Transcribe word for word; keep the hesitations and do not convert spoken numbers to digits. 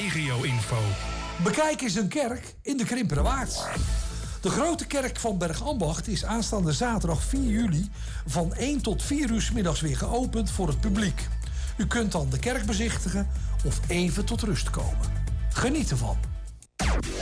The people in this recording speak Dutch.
regio-info. Bekijk eens een kerk in de Krimpenerwaard. De grote kerk van Bergambacht is aanstaande zaterdag vier juli van één tot vier uur 's middags weer geopend voor het publiek. U kunt dan de kerk bezichtigen of even tot rust komen. Geniet ervan.